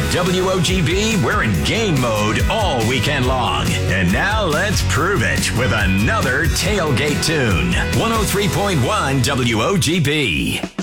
WOGB, we're in game mode all weekend long. And now let's prove it with another tailgate tune. 103.1 WOGB.